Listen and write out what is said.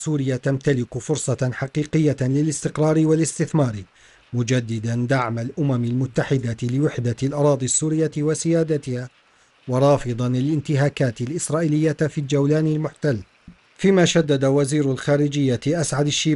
سوريا تمتلك فرصة حقيقية للاستقرار والاستثمار، مجددا دعم الأمم المتحدة لوحدة الأراضي السورية وسيادتها، ورافضا الانتهاكات الإسرائيلية في الجولان المحتل. فيما شدد وزير الخارجية أسعد الشيباني